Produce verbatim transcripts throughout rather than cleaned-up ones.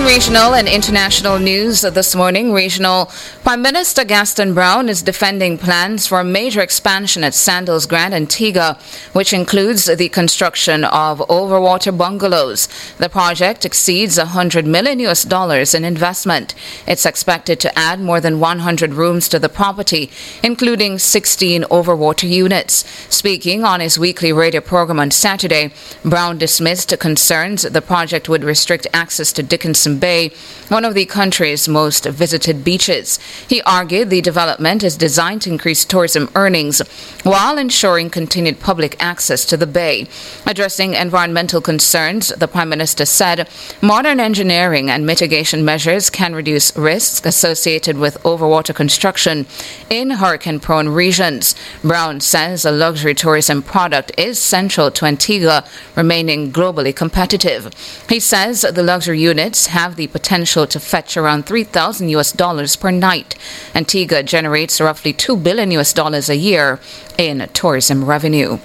In regional and international news this morning, regional Prime Minister Gaston Brown is defending plans for a major expansion at Sandals Grand Antigua, which includes the construction of overwater bungalows. The project exceeds one hundred million U S dollars in investment. It's expected to add more than one hundred rooms to the property, including sixteen overwater units. Speaking on his weekly radio program on Saturday, Brown dismissed concerns the project would restrict access to Dickinson Bay, one of the country's most visited beaches. He argued the development is designed to increase tourism earnings while ensuring continued public access to the bay. Addressing environmental concerns, the Prime Minister said modern engineering and mitigation measures can reduce risks associated with overwater construction in hurricane-prone regions. Brown says a luxury tourism product is central to Antigua remaining globally competitive. He says the luxury units have the potential to fetch around three thousand U S dollars per night. Antigua generates roughly two billion U S dollars a year in tourism revenue.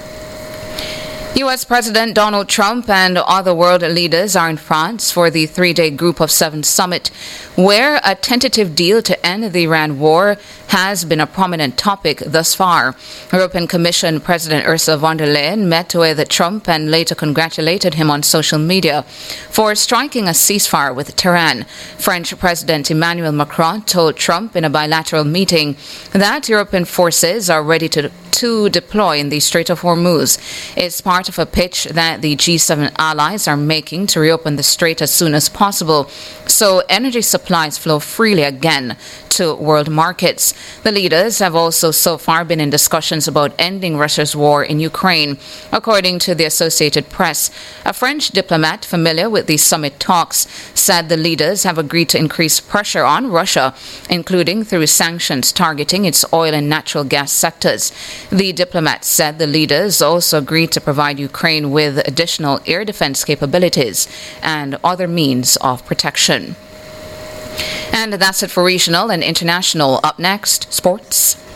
U S President Donald Trump and other world leaders are in France for the three-day Group of Seven summit, where a tentative deal to end the Iran war has been a prominent topic thus far. European Commission President Ursula von der Leyen met with Trump and later congratulated him on social media for striking a ceasefire with Tehran. French President Emmanuel Macron told Trump in a bilateral meeting that European forces are ready to to deploy in the Strait of Hormuz. It's part of a pitch that the G seven allies are making to reopen the strait as soon as possible, so energy supplies flow freely again to world markets. The leaders have also so far been in discussions about ending Russia's war in Ukraine. According to the Associated Press, a French diplomat familiar with the summit talks said the leaders have agreed to increase pressure on Russia, including through sanctions targeting its oil and natural gas sectors. The diplomat said the leaders also agreed to provide Ukraine with additional air defense capabilities and other means of protection. And that's it for regional and international. Up next, sports.